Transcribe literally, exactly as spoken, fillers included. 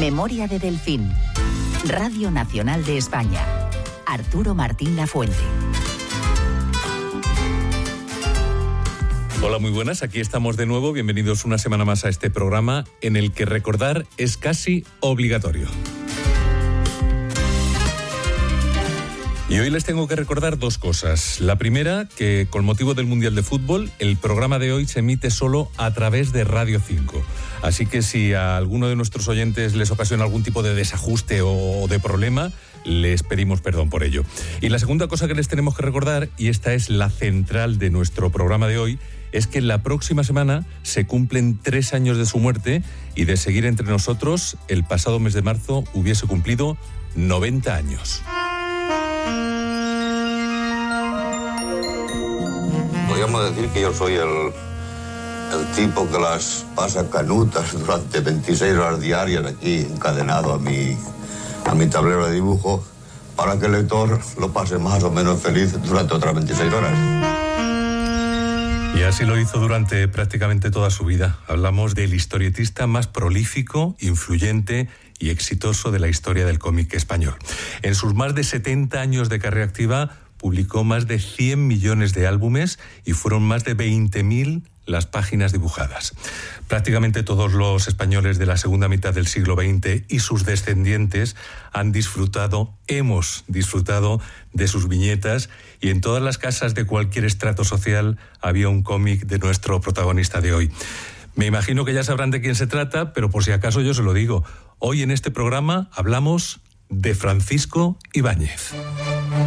Memoria de Delfín. Radio Nacional de España. Arturo Martín Lafuente. Hola, muy buenas, aquí estamos de nuevo. Bienvenidos una semana más a este programa en el que recordar es casi obligatorio. Y hoy les tengo que recordar dos cosas. La primera, que con motivo del Mundial de Fútbol, el programa de hoy se emite solo a través de Radio cinco. Así que si a alguno de nuestros oyentes les ocasiona algún tipo de desajuste o de problema, les pedimos perdón por ello. Y la segunda cosa que les tenemos que recordar, y esta es la central de nuestro programa de hoy, es que la próxima semana se cumplen tres años de su muerte y de seguir entre nosotros, el pasado mes de marzo hubiese cumplido noventa años. Podríamos decir que yo soy el, el tipo que las pasa canutas durante veintiséis horas diarias aquí encadenado a mi, a mi tablero de dibujo para que el lector lo pase más o menos feliz durante otras veintiséis horas. Y así lo hizo durante prácticamente toda su vida. Hablamos del historietista más prolífico, influyente y exitoso de la historia del cómic español. En sus más de setenta años de carrera activa, publicó más de cien millones de álbumes y fueron más de veinte mil las páginas dibujadas. Prácticamente todos los españoles de la segunda mitad del siglo veinte y sus descendientes han disfrutado, hemos disfrutado de sus viñetas, y en todas las casas de cualquier estrato social había un cómic de nuestro protagonista de hoy. Me imagino que ya sabrán de quién se trata, pero por si acaso yo se lo digo. Hoy en este programa hablamos de Francisco Ibáñez.